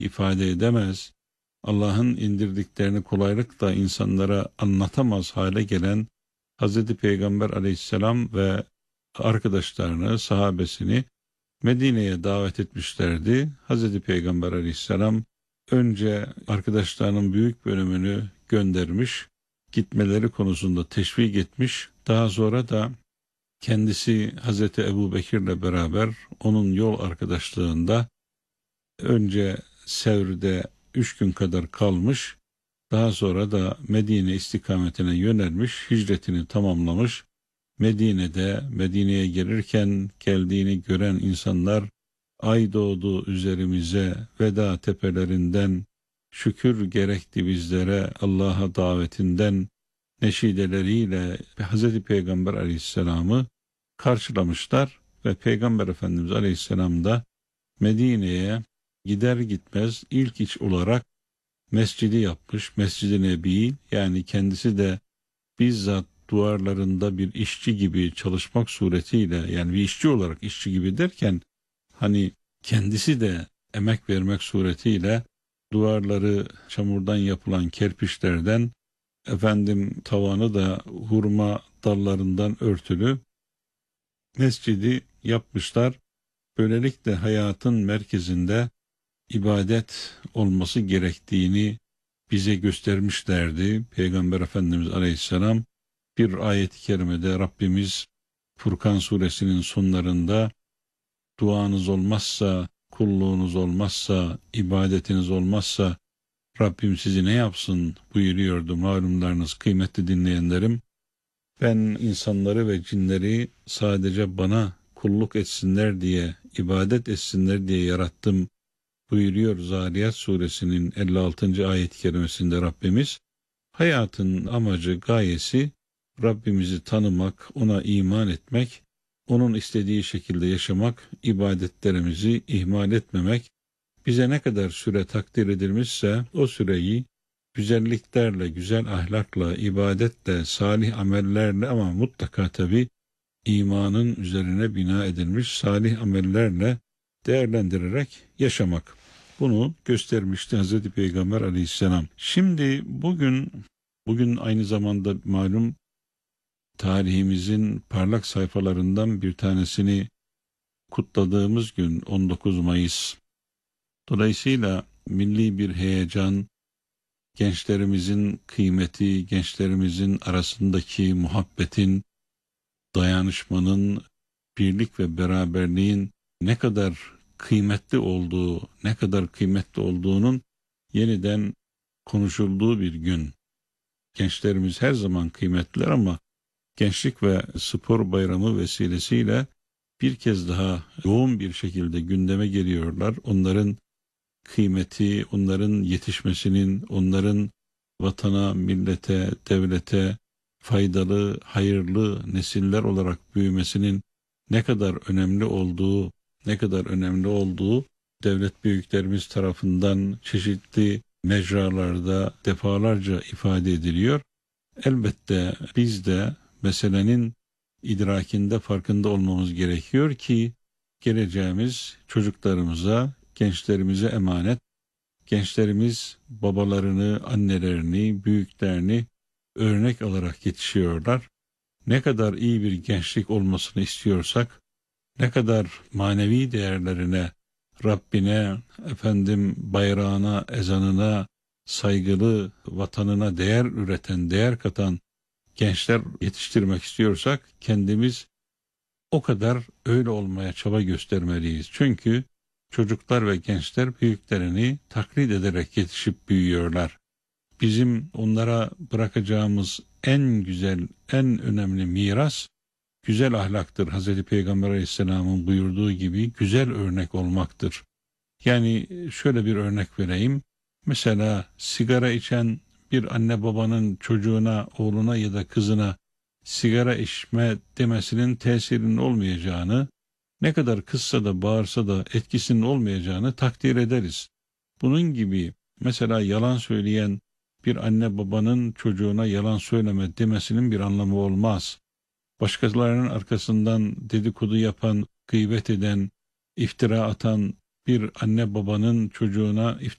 ifade edemez, Allah'ın indirdiklerini kolaylıkla insanlara anlatamaz hale gelen Hazreti Peygamber aleyhisselam ve arkadaşlarını, sahabesini Medine'ye davet etmişlerdi. Hazreti Peygamber aleyhisselam önce arkadaşlarının büyük bölümünü göndermiş, gitmeleri konusunda teşvik etmiş. Daha sonra da kendisi Hazreti Ebu Bekir'le beraber onun yol arkadaşlığında önce Sevr'de 3 gün kadar kalmış, daha sonra da Medine istikametine yönelmiş, hicretini tamamlamış. Medine'ye gelirken geldiğini gören insanlar, ay doğdu üzerimize, veda tepelerinden, şükür gerekti bizlere Allah'a davetinden neşideleriyle Hazreti Peygamber aleyhisselamı karşılamışlar ve Peygamber Efendimiz aleyhisselam da Medine'ye gider gitmez ilk iş olarak mescidi yapmış, Mescid-i Nebi, yani kendisi de bizzat duvarlarında bir işçi gibi çalışmak suretiyle, yani bir işçi olarak, işçi gibi derken hani kendisi de emek vermek suretiyle duvarları çamurdan yapılan kerpiçlerden, tavanı da hurma dallarından örtülü mescidi yapmışlar. Böylelikle hayatın merkezinde ibadet olması gerektiğini bize göstermişlerdi. Peygamber Efendimiz Aleyhisselam bir ayet-i kerimede Rabbimiz Furkan suresinin sonlarında duanız olmazsa, kulluğunuz olmazsa, ibadetiniz olmazsa Rabbim sizi ne yapsın buyuruyordu. Malumlarınız kıymetli dinleyenlerim. Ben insanları ve cinleri sadece bana kulluk etsinler diye, ibadet etsinler diye yarattım buyuruyor Zariyat suresinin 56. ayet-i kerimesinde Rabbimiz. Hayatın amacı, gayesi Rabbimizi tanımak, ona iman etmek, onun istediği şekilde yaşamak, ibadetlerimizi ihmal etmemek, bize ne kadar süre takdir edilmişse o süreyi güzelliklerle, güzel ahlakla, ibadetle, salih amellerle, ama mutlaka tabii imanın üzerine bina edilmiş salih amellerle değerlendirerek yaşamak. Bunu göstermişti Hazreti Peygamber aleyhisselam. Şimdi bugün aynı zamanda malum tarihimizin parlak sayfalarından bir tanesini kutladığımız gün 19 Mayıs. Dolayısıyla milli bir heyecan, gençlerimizin kıymeti, gençlerimizin arasındaki muhabbetin, dayanışmanın, birlik ve beraberliğin ne kadar kıymetli olduğunun yeniden konuşulduğu bir gün. Gençlerimiz her zaman kıymetliler ama Gençlik ve Spor Bayramı vesilesiyle bir kez daha yoğun bir şekilde gündeme geliyorlar. Onların kıymeti, onların yetişmesinin, onların vatana, millete, devlete faydalı, hayırlı nesiller olarak büyümesinin ne kadar önemli olduğu devlet büyüklerimiz tarafından çeşitli mecralarda defalarca ifade ediliyor. Elbette biz de meselenin idrakinde, farkında olmamız gerekiyor ki geleceğimiz çocuklarımıza, gençlerimize emanet. Gençlerimiz babalarını, annelerini, büyüklerini örnek alarak yetişiyorlar. Ne kadar iyi bir gençlik olmasını istiyorsak, ne kadar manevi değerlerine, Rabbine, bayrağına, ezanına saygılı, vatanına değer üreten, değer katan gençler yetiştirmek istiyorsak, kendimiz o kadar öyle olmaya çaba göstermeliyiz. Çünkü çocuklar ve gençler büyüklerini taklit ederek yetişip büyüyorlar. Bizim onlara bırakacağımız en güzel, en önemli miras güzel ahlaktır. Hazreti Peygamber Aleyhisselam'ın buyurduğu gibi güzel örnek olmaktır. Yani şöyle bir örnek vereyim. Mesela sigara içen bir anne babanın çocuğuna, oğluna ya da kızına sigara içme demesinin tesirinin olmayacağını, ne kadar kızsa da bağırsa da etkisinin olmayacağını takdir ederiz. Bunun gibi mesela yalan söyleyen bir anne babanın çocuğuna yalan söyleme demesinin bir anlamı olmaz. Başkalarının arkasından dedikodu yapan, gıybet eden, iftira atan bir anne babanın çocuğuna